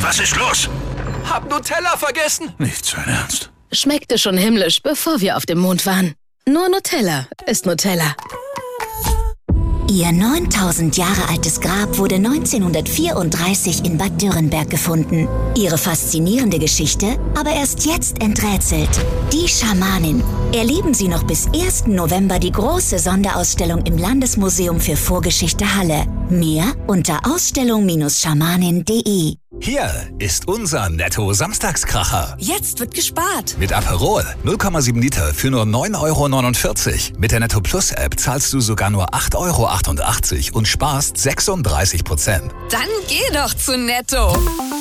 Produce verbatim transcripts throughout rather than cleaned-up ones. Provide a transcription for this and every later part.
Was ist los? Hab Nutella vergessen. Nicht sein Ernst. Schmeckte schon himmlisch, bevor wir auf dem Mond waren. Nur Nutella ist Nutella. Ihr neuntausend Jahre altes Grab wurde neunzehnhundertvierunddreißig in Bad Dürrenberg gefunden. Ihre faszinierende Geschichte aber erst jetzt enträtselt. Die Schamanin. Erleben Sie noch bis ersten November die große Sonderausstellung im Landesmuseum für Vorgeschichte Halle. Mehr unter ausstellung schamanin punkt de. Hier ist unser Netto-Samstagskracher. Jetzt wird gespart. Mit Aperol null Komma sieben Liter für nur neun Euro neunundvierzig. Mit der Netto Plus App zahlst du sogar nur acht Euro achtundachtzig und sparst sechsunddreißig Prozent. Dann geh doch zu Netto.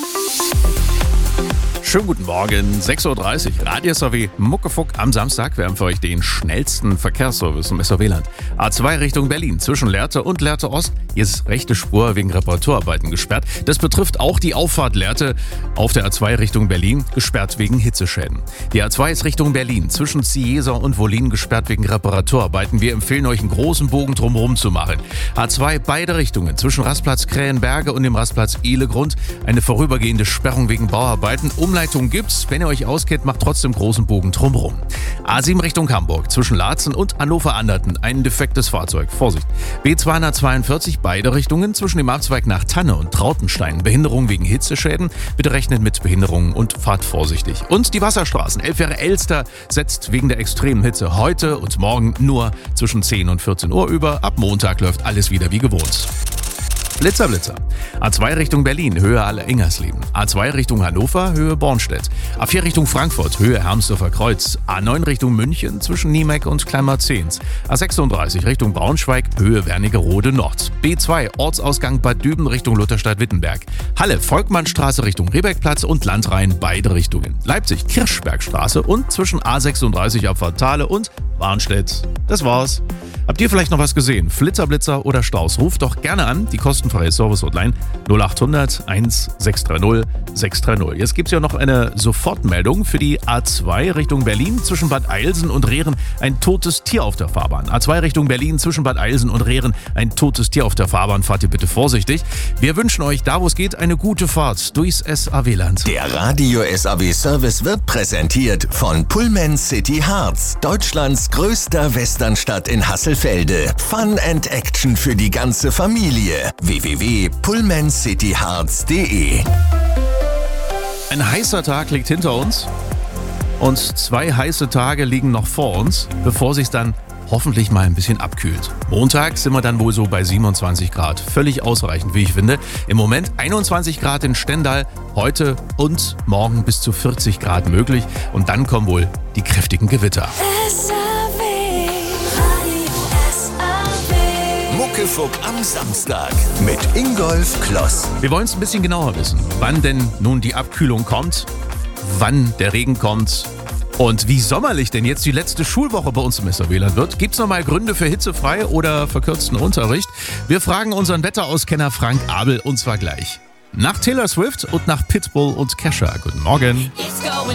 Schönen guten Morgen, sechs Uhr dreißig, Radio S A W, Muckefuck am Samstag. Wir haben für euch den schnellsten Verkehrsservice im S A W-Land. A zwei Richtung Berlin, zwischen Lehrte und Lehrte Ost. Hier ist rechte Spur wegen Reparaturarbeiten gesperrt. Das betrifft auch die Auffahrt Lehrte auf der A zwei Richtung Berlin, gesperrt wegen Hitzeschäden. Die A zwei ist Richtung Berlin, zwischen Ziesa und Wollin, gesperrt wegen Reparaturarbeiten. Wir empfehlen euch, einen großen Bogen drumherum zu machen. A zwei beide Richtungen, zwischen Rastplatz Krähenberge und dem Rastplatz Ehlegrund. Eine vorübergehende Sperrung wegen Bauarbeiten. Umleitung gibt's. Wenn ihr euch auskennt, macht trotzdem großen Bogen drumherum. A sieben Richtung Hamburg, zwischen Laatzen und Hannover-Anderten. Ein defektes Fahrzeug. Vorsicht. B zweihundertzweiundvierzig, beide Richtungen, zwischen dem Abzweig nach Tanne und Trautenstein. Behinderung wegen Hitzeschäden. Bitte rechnet mit Behinderungen und fahrt vorsichtig. Und die Wasserstraßen. Elfjähre Elster setzt wegen der extremen Hitze heute und morgen nur zwischen zehn und vierzehn Uhr über. Ab Montag läuft alles wieder wie gewohnt. Blitzer, Blitzer. A zwei Richtung Berlin, Höhe Alle-Ingersleben. A zwei Richtung Hannover, Höhe Bornstedt. A vier Richtung Frankfurt, Höhe Hermsdorfer Kreuz. A neun Richtung München, zwischen Niemeck und Kleinmarzehns. A sechsunddreißig Richtung Braunschweig, Höhe Wernigerode Nord. B zwei, Ortsausgang Bad Düben Richtung Lutherstadt-Wittenberg. Halle, Volkmannstraße Richtung Rehbeckplatz und Landrhein, beide Richtungen. Leipzig, Kirschbergstraße und zwischen A sechsunddreißig Abfahrt Thale und Warnstedt. Das war's. Habt ihr vielleicht noch was gesehen? Flitzer, Blitzer oder Staus? Ruft doch gerne an, die kostenfreie Service-Hotline null acht hundert eins sechs drei null sechs drei null. Jetzt gibt's ja noch eine Sofortmeldung für die A zwei Richtung Berlin, zwischen Bad Eilsen und Rehren ein totes Tier auf der Fahrbahn. A zwei Richtung Berlin, zwischen Bad Eilsen und Rehren ein totes Tier auf der Fahrbahn. Fahrt ihr bitte vorsichtig. Wir wünschen euch, da wo es geht, eine gute Fahrt durchs S A W-Land. Der Radio S A W-Service wird präsentiert von Pullman City Harz, Deutschlands größter Westernstadt in Hasselfelde. Fun and Action für die ganze Familie. w w w punkt pullman city harz punkt de. Ein heißer Tag liegt hinter uns und zwei heiße Tage liegen noch vor uns, bevor sich dann hoffentlich mal ein bisschen abkühlt. Montag sind wir dann wohl so bei siebenundzwanzig Grad. Völlig ausreichend, wie ich finde. Im Moment einundzwanzig Grad in Stendal, heute und morgen bis zu vierzig Grad möglich. Und dann kommen wohl die kräftigen Gewitter. Muckefuck am Samstag mit Ingolf Kloss. Wir wollen es ein bisschen genauer wissen, wann denn nun die Abkühlung kommt, wann der Regen kommt und wie sommerlich denn jetzt die letzte Schulwoche bei uns im S A W-Land wird. Gibt's noch mal Gründe für hitzefrei oder verkürzten Unterricht? Wir fragen unseren Wetterauskenner Frank Abel und zwar gleich. Nach Taylor Swift und nach Pitbull und Kesha. Guten Morgen.